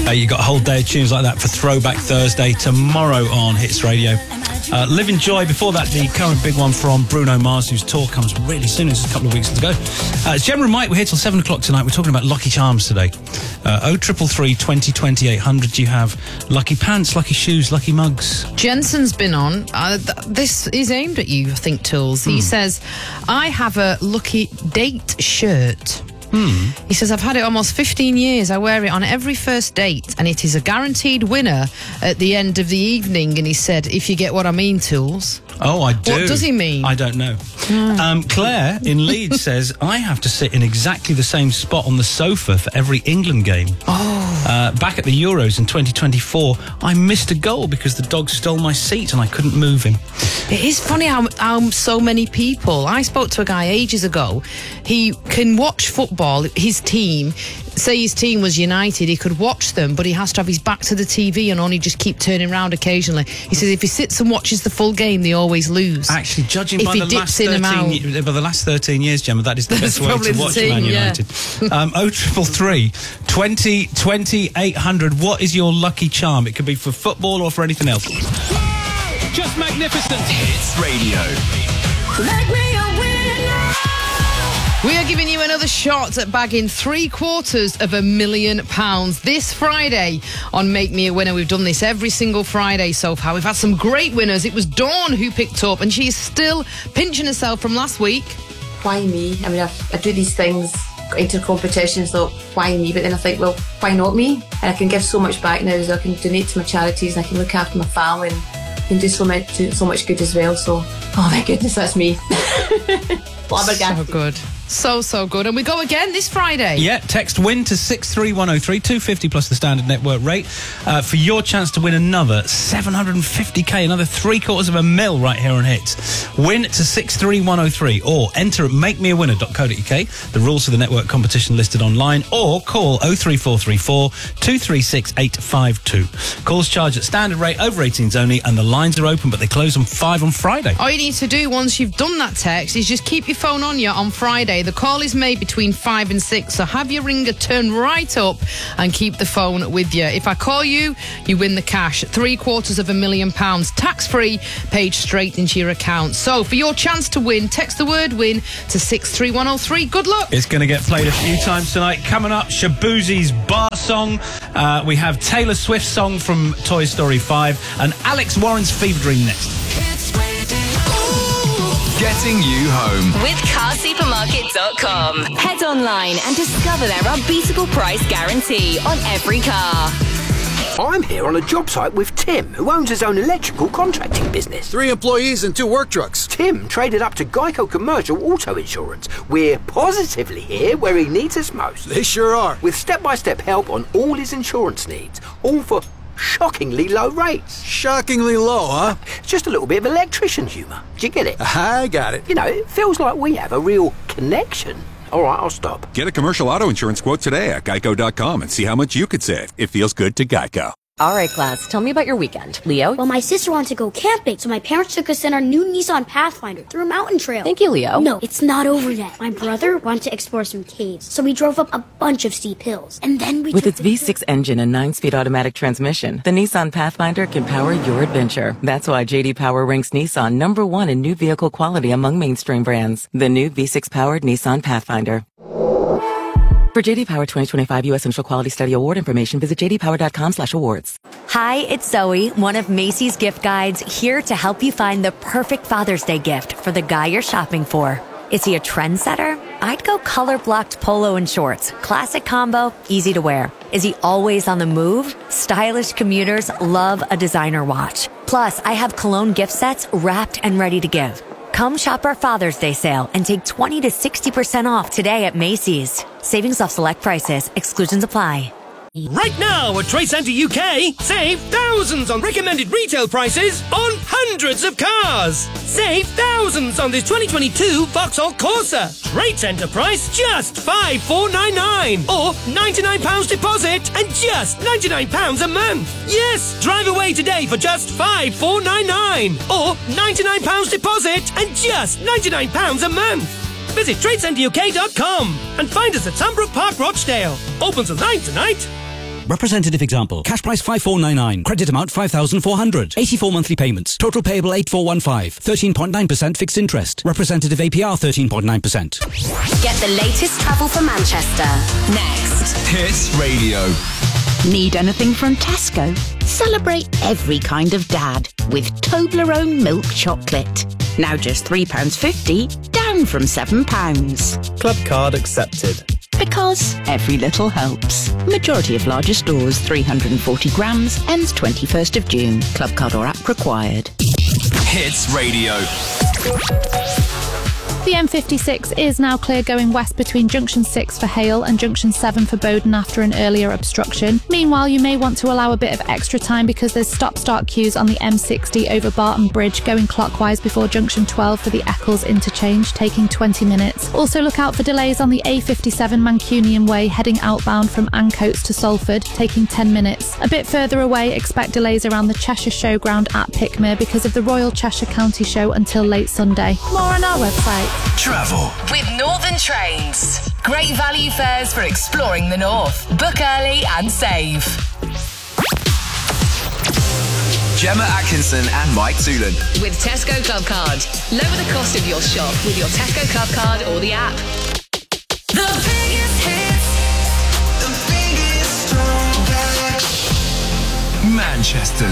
You got a whole day of tunes like that for Throwback Thursday tomorrow on Hits Radio. Live in Joy. Before that, the current big one from Bruno Mars, whose tour comes really soon. It's a couple of weeks to go. It's Gemma and Mike. We're here till 7 o'clock tonight. We're talking about Lucky Charms today. 0333 2020 800. Do you have lucky pants, lucky shoes, lucky mugs? Jensen's been on. This is aimed at you, I think, Tools. He says, I have a lucky date shirt. He says, I've had it almost 15 years. I wear it on every first date, and it is a guaranteed winner at the end of the evening. And he said, if you get what I mean, Tools. Oh, I do. What does he mean? I don't know. Claire in Leeds says, I have to sit in exactly the same spot on the sofa for every England game. Back at the Euros in 2024, I missed a goal because the dog stole my seat and I couldn't move him. It is funny how so many people... I spoke to a guy ages ago. He can watch football, his team... Say his team was United, he could watch them, but he has to have his back to the TV and only just keep turning around occasionally. He says if he sits and watches the full game, they always lose. Actually, judging by the last 13 years, Gemma, that is the best way to watch Man United. 0333 2020 800. What is your lucky charm? It could be for football or for anything else. Just magnificent. Hits Radio. Make me a winner. We are giving you another shot at bagging £750,000 this Friday on Make Me a Winner. We've done this every single Friday so far. We've had some great winners. It was Dawn who picked up, and she's still pinching herself from last week. Why me? I mean, I do these things, enter competitions, so why me? But then I think, well, why not me? And I can give so much back now, so I can donate to my charities and I can look after my family and can do so much good as well. So, oh my goodness, that's me. So good. So good. And we go again this Friday. Yeah, text WIN to 63103, $2.50 plus the standard network rate for your chance to win another $750,000, another $750,000 right here on Hits. WIN to 63103 or enter at makemeawinner.co.uk. The rules for the network competition listed online, or call 03434 236 852. Calls charged at standard rate, over 18s only, and the lines are open, but they close on 5 on Friday. All you need to do once you've done that text is just keep your phone on you on Friday. The call is made between 5 and 6, so have your ringer turn right up and keep the phone with you. If I call you, you win the cash. £750,000, tax-free, paid straight into your account. So for your chance to win, text the word WIN to 63103. Good luck. It's going to get played a few times tonight. Coming up, Shabuzi's Bar Song. We have Taylor Swift's song from Toy Story 5 and Alex Warren's Fever Dream next. Getting you home. With carsupermarket.com. Head online and discover their unbeatable price guarantee on every car. I'm here on a job site with Tim, who owns his own electrical contracting business. 3 employees and 2 work trucks. Tim traded up to Geico Commercial Auto Insurance. We're positively here where he needs us most. They sure are. With step-by-step help on all his insurance needs, all for shockingly low rates. Shockingly low, huh? Just a little bit of electrician humour. Do you get it? I got it. You know, it feels like we have a real connection. All right, I'll stop. Get a commercial auto insurance quote today at geico.com and see how much you could save. It feels good to Geico. All right, class, tell me about your weekend. Leo? Well, my sister wanted to go camping, so my parents took us in our new Nissan Pathfinder through a mountain trail. Thank you, Leo. No, it's not over yet. My brother wanted to explore some caves, so we drove up a bunch of steep hills. And then we With its V6 engine and 9-speed automatic transmission, the Nissan Pathfinder can power your adventure. That's why J.D. Power ranks Nissan #1 in new vehicle quality among mainstream brands. The new V6-powered Nissan Pathfinder. For J.D. Power 2025 U.S. Central Quality Study Award information, visit jdpower.com/awards. Hi, it's Zoe, one of Macy's gift guides, here to help you find the perfect Father's Day gift for the guy you're shopping for. Is he a trendsetter? I'd go color-blocked polo and shorts. Classic combo, easy to wear. Is he always on the move? Stylish commuters love a designer watch. Plus, I have cologne gift sets wrapped and ready to give. Come shop our Father's Day sale and take 20 to 60% off today at Macy's. Savings off select prices. Exclusions apply. Right now at Trade Centre UK, save thousands on recommended retail prices on hundreds of cars. Save thousands on this 2022 Vauxhall Corsa. Trade Centre price just £5,499 or £99 deposit and just £99 a month. Yes, drive away today for just £5,499 or £99 deposit and just £99 a month. Visit TradeCenterUK.com and find us at Sunbrook Park, Rochdale. Open till 9 tonight. Representative example. Cash price 5499. Credit amount 5,400. 84 monthly payments. Total payable 8415. 13.9% fixed interest. Representative APR 13.9%. Get the latest travel for Manchester. Next. Hits Radio. Need anything from Tesco? Celebrate every kind of dad with Toblerone milk chocolate. Now just £3.50, down from £7. Club card accepted. Because every little helps. Majority of larger stores, 340 grams, ends 21st of June. Club card or app required. Hits Radio. The M56 is now clear going west between Junction 6 for Hale and Junction 7 for Bowden after an earlier obstruction. Meanwhile, you may want to allow a bit of extra time because there's stop-start queues on the M60 over Barton Bridge going clockwise before Junction 12 for the Eccles interchange, taking 20 minutes. Also look out for delays on the A57 Mancunian Way heading outbound from Ancoats to Salford, taking 10 minutes. A bit further away, expect delays around the Cheshire Showground at Pickmere because of the Royal Cheshire County Show until late Sunday. More on our website. Travel with Northern Trains. Great value fares for exploring the north. Book early and save. Gemma Atkinson and Mike Toolan. With Tesco Club Card. Lower the cost of your shop with your Tesco Club Card or the app. The biggest hits. The biggest throwback. Manchester.